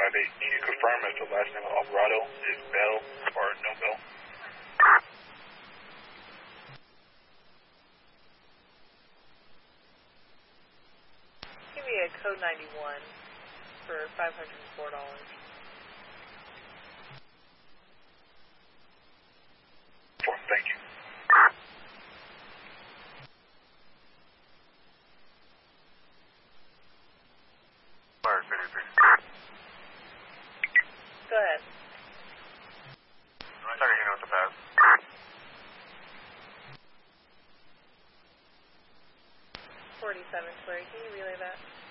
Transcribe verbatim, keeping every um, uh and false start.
five eight. Can you confirm if the last name of Alvarado is Bell or no Bell? Give me a code ninety-one for five hundred four dollars. Thank you. Go ahead. I'm sorry, you know what the pass. forty-seven, sorry, can you relay that?